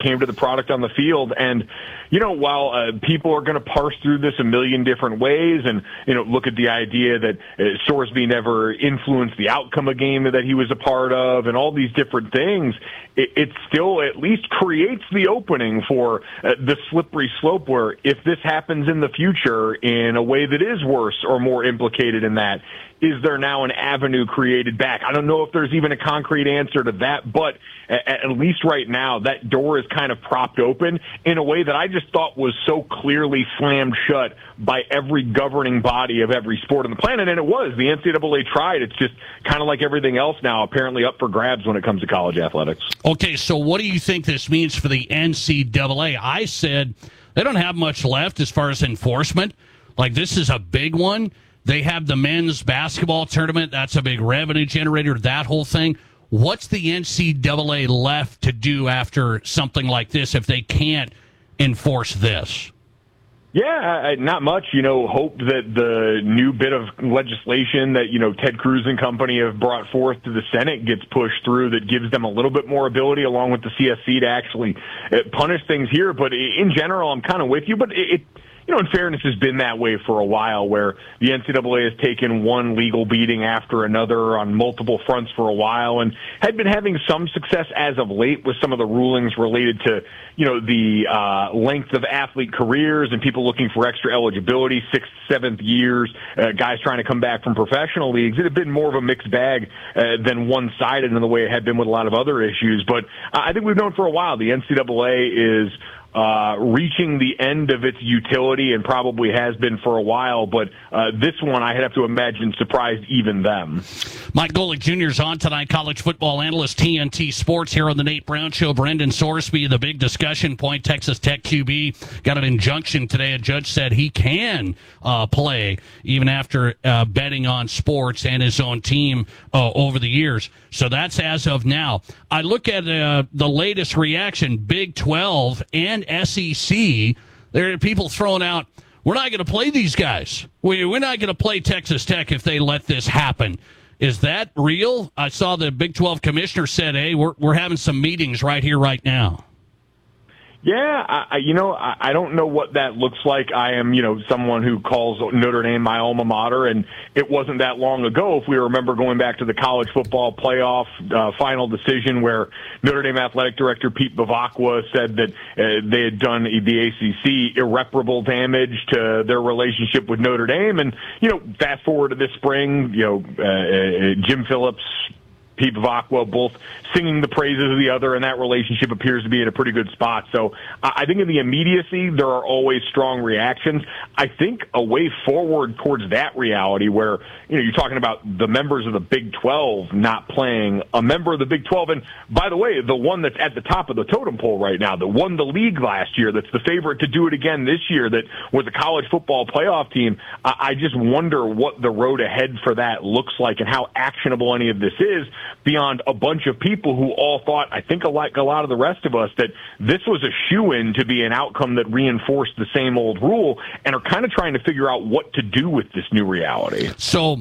came to the product on the field. And, while people are going to parse through this a million different ways and, look at the idea that Sorsby never influenced the outcome of a game that he was a part of and all these different things, it still at least creates the opening for the slippery slope where if this happens in the future in a way that is worse or more implicated in that, is there now an avenue created back? I don't know if there's even a concrete answer to that, but at least right now, that door is kind of propped open in a way that I just thought was so clearly slammed shut by every governing body of every sport on the planet, and it was. The NCAA tried. It's just kind of like everything else now, apparently up for grabs when it comes to college athletics. Okay, so what do you think this means for the NCAA? I said they don't have much left as far as enforcement. Like, this is a big one. They have the men's basketball tournament. That's a big revenue generator, that whole thing. What's the NCAA left to do after something like this if they can't enforce this? Yeah, not much. Hope that the new bit of legislation that, Ted Cruz and company have brought forth to the Senate gets pushed through that gives them a little bit more ability along with the CSC to actually punish things here. But in general, I'm kind of with you. But in fairness, has been that way for a while, where the NCAA has taken one legal beating after another on multiple fronts for a while and had been having some success as of late with some of the rulings related to, the length of athlete careers and people looking for extra eligibility, 6th, 7th years, guys trying to come back from professional leagues. It had been more of a mixed bag than one-sided in the way it had been with a lot of other issues. But I think we've known for a while the NCAA is reaching the end of its utility and probably has been for a while, but this one I'd have to imagine surprised even them. Mike Golic Jr. is on tonight, college football analyst, TNT Sports, here on the Nate Brown Show. Brendan Sorsby, the big discussion point, Texas Tech QB, got an injunction today. A judge said he can play even after betting on sports and his own team over the years. So that's as of now. I look at the latest reaction, Big 12 and SEC. There are people throwing out, we're not going to play these guys. We're not going to play Texas Tech if they let this happen. Is that real? I saw the Big 12 commissioner said, hey, we're having some meetings right here, right now. Yeah, I don't know what that looks like. I am, someone who calls Notre Dame my alma mater, and it wasn't that long ago, if we remember going back to the college football playoff final decision where Notre Dame athletic director Pete Bavacqua said that they had done the ACC irreparable damage to their relationship with Notre Dame. And, fast forward to this spring, Jim Phillips, Pete Bavacqua, both singing the praises of the other, and that relationship appears to be in a pretty good spot. So I think in the immediacy, there are always strong reactions. I think a way forward towards that reality where, you're talking about the members of the Big 12 not playing, a member of the Big 12, and by the way, the one that's at the top of the totem pole right now, that won the league last year, that's the favorite to do it again this year, that was a college football playoff team. I just wonder what the road ahead for that looks like and how actionable any of this is, beyond a bunch of people who all thought, I think like a lot of the rest of us, that this was a shoo-in to be an outcome that reinforced the same old rule and are kind of trying to figure out what to do with this new reality. So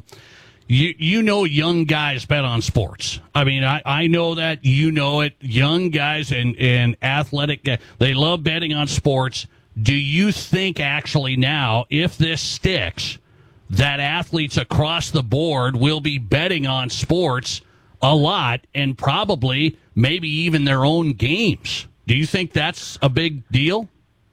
young guys bet on sports. I mean, I know that, it. Young guys and athletic, they love betting on sports. Do you think actually now, if this sticks, that athletes across the board will be betting on sports a lot, and probably maybe even their own games? Do you think that's a big deal?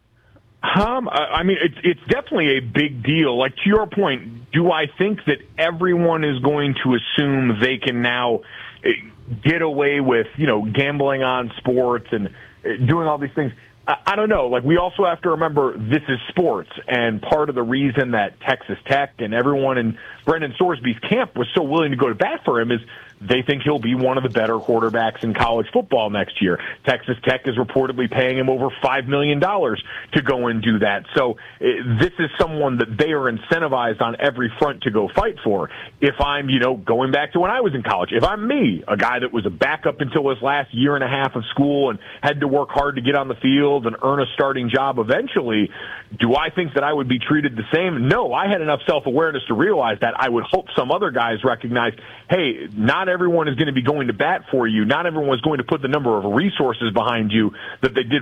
I mean, it's definitely a big deal. Like, to your point, do I think that everyone is going to assume they can now get away with, gambling on sports and doing all these things? I don't know. Like, we also have to remember this is sports, and part of the reason that Texas Tech and everyone in Brendan Sorsby's camp was so willing to go to bat for him is they think he'll be one of the better quarterbacks in college football next year. Texas Tech is reportedly paying him over $5 million to go and do that. So this is someone that they are incentivized on every front to go fight for. If I'm, going back to when I was in college, if I'm me, a guy that was a backup until his last year and a half of school and had to work hard to get on the field and earn a starting job eventually, do I think that I would be treated the same? No, I had enough self-awareness to realize that. I would hope some other guys recognize, hey, not everyone is going to be going to bat for you. Not everyone is going to put the number of resources behind you that they did